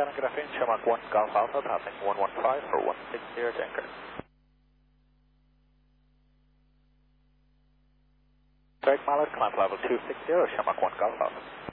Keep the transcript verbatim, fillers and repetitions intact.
Shannon, good afternoon. Shamrock one Golf Alpha, passing one one five for one six zero to anchor. Strike mileage, climb level two six zero, Shamrock one Golf Alpha.